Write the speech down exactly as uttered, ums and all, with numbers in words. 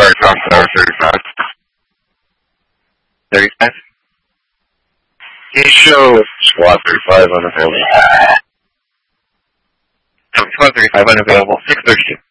Sorry, Tom Tower, thirty-five. thirty-five? Can you show Squad thirty-five unavailable? Um, Squad thirty-five unavailable, six thirty-two.